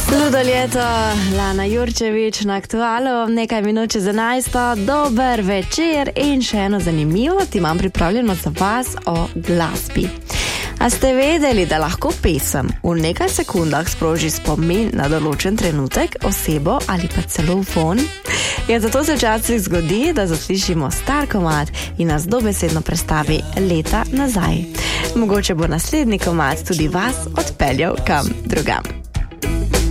Ludo Ljeto, Lana Jurčevič na Aktualu, nekaj minut čez 11. Dober večer in še eno zanimivost imam pripravljeno za vas o glasbi. A ste vedeli, da lahko pesem v nekaj sekundah sproži spomin na določen trenutek, osebo ali pa celo von? Ja, zato se včasih zgodi, da zaslišimo star komad in nas dobesedno prestavi leta nazaj. Mogoče bo naslednji komad tudi vas odpeljal kam drugam.